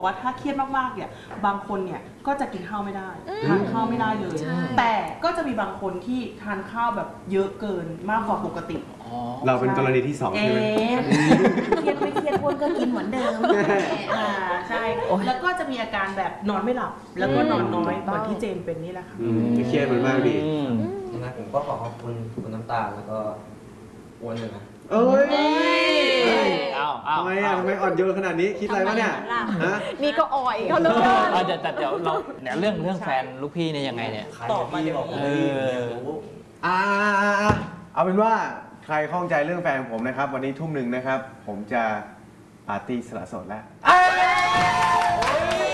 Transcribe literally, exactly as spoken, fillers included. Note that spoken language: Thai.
ว่าถ้าเครียดมากๆเนี่ยบางคนเนี่ยก็จะกินข้าวไม่ได้ทานข้าวไม่ได้เลยแต่ก็จะมีบางคนที่ทานข้าวแบบเยอะเกินมากกว่าปกติเราเป็นกรณีที่สองใช่ไหมเครียดไม่เครียดอ้วนก็กินเหมือนเดิมอ่าใช่แล้วก็จะมีอาการแบบนอนไม่หลับแล้วก็นอนน้อยเหมือนที่เจนเป็นนี่แหละค่ะเครียดมันมากดีนะผมก็ขอขอบคุณคุณน้ำตาลแล้วก็อ้วนเลยนะเอ้ยอ้าวอ้าวทำไมอ่ะทำไมอ่อนโยนขนาดนี้คิดอะไรวะเนี่ยฮะนี่ก็อ่อยเขาเลยเดี๋ยวแต่เดี๋ยวเราเนี่ยเรื่องเรื่องแฟนลูกพี่เนี่ยยังไงเนี่ยตอบมาเดี๋ยวผมไม่รู้อ่าเอาเป็นว่าใครข้องใจเรื่องแฟนของผมนะครับวันนี้ทุ่มหนึ่งนะครับผมจะปาร์ตี้สละโสดแล้ว